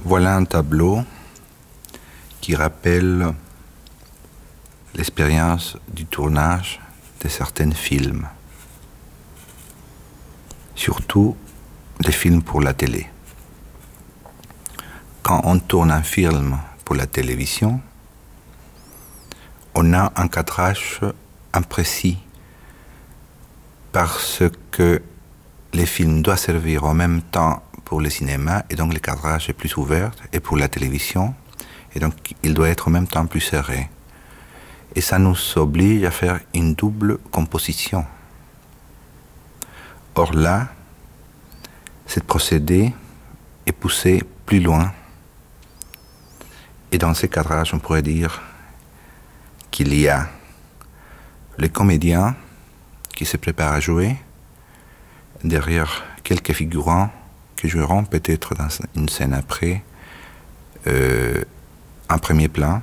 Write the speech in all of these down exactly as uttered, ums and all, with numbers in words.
Voilà un tableau qui rappelle l'expérience du tournage de certains films, surtout des films pour la télé. Quand on tourne un film pour la télévision, on a un cadrage imprécis parce que les films doivent servir en même temps pour le cinéma et donc le cadrage est plus ouvert et pour la télévision et donc il doit être en même temps plus serré. Et ça nous oblige à faire une double composition. Or là, ce procédé est poussé plus loin. Et dans ces cadrages, on pourrait dire qu'il y a les comédiens qui se préparent à jouer, derrière quelques figurants qui joueront peut-être dans une scène après, euh, en premier plan,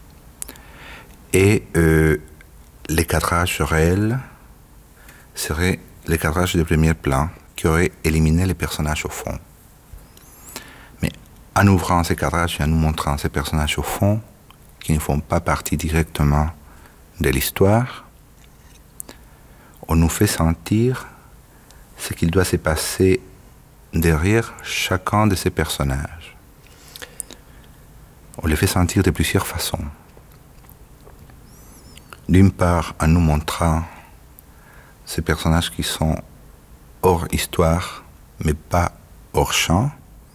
et euh, les cadrages réels seraient les cadrages de premier plan qui auraient éliminé les personnages au fond. Mais en ouvrant ces cadrages et en nous montrant ces personnages au fond, qui ne font pas partie directement de l'histoire, on nous fait sentir ce qu'il doit se passer derrière chacun de ces personnages. On les fait sentir de plusieurs façons. D'une part, en nous montrant ces personnages qui sont hors histoire, mais pas hors champ.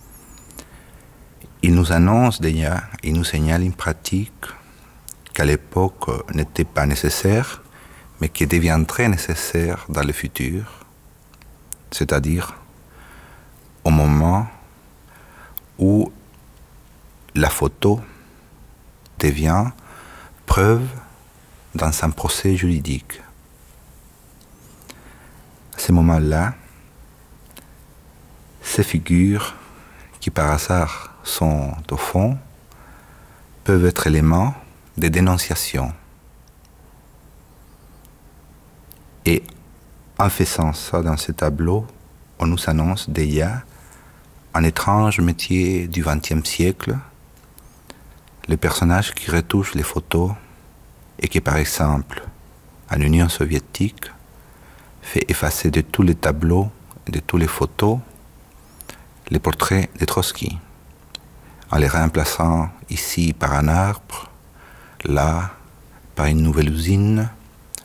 Ils nous annoncent déjà, ils nous signalent une pratique qu'à l'époque n'était pas nécessaire, mais qui deviendrait nécessaire dans le futur, c'est-à-dire au moment où la photo devient preuve dans un procès juridique. À ce moment-là, ces figures qui par hasard sont au fond peuvent être éléments de dénonciation. Et en faisant ça dans ce tableau, on nous annonce déjà un étrange métier du vingtième siècle, le personnage qui retouche les photos et qui, par exemple, en Union soviétique, fait effacer de tous les tableaux et de toutes les photos les portraits de Trotsky, en les remplaçant ici par un arbre, là par une nouvelle usine,